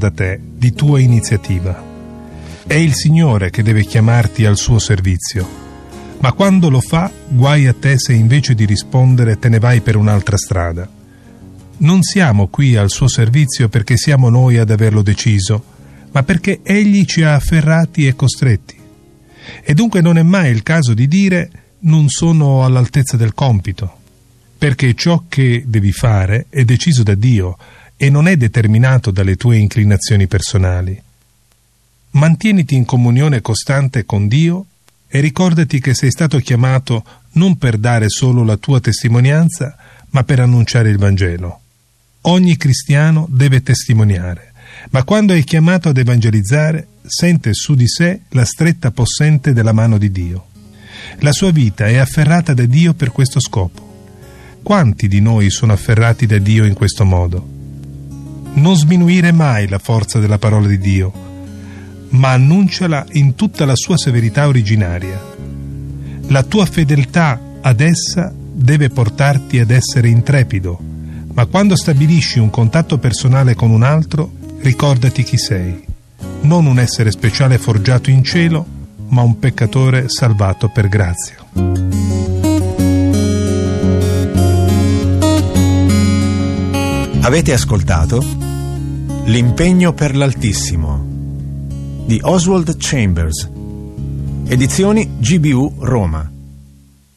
da te, di tua iniziativa. È il Signore che deve chiamarti al suo servizio, ma quando lo fa, guai a te se invece di rispondere te ne vai per un'altra strada. Non siamo qui al suo servizio perché siamo noi ad averlo deciso, ma perché Egli ci ha afferrati e costretti. E dunque non è mai il caso di dire non sono all'altezza del compito, perché ciò che devi fare è deciso da Dio e non è determinato dalle tue inclinazioni personali. Mantieniti in comunione costante con Dio e ricordati che sei stato chiamato non per dare solo la tua testimonianza, ma per annunciare il Vangelo. Ogni cristiano deve testimoniare, ma quando è chiamato ad evangelizzare, sente su di sé la stretta possente della mano di Dio. La sua vita è afferrata da Dio per questo scopo. Quanti di noi sono afferrati da Dio in questo modo? Non sminuire mai la forza della parola di Dio, ma annunciala in tutta la sua severità originaria. La tua fedeltà ad essa deve portarti ad essere intrepido, ma quando stabilisci un contatto personale con un altro, ricordati chi sei. Non un essere speciale forgiato in cielo, ma un peccatore salvato per grazia. Avete ascoltato L'impegno per l'Altissimo di Oswald Chambers, edizioni GBU Roma,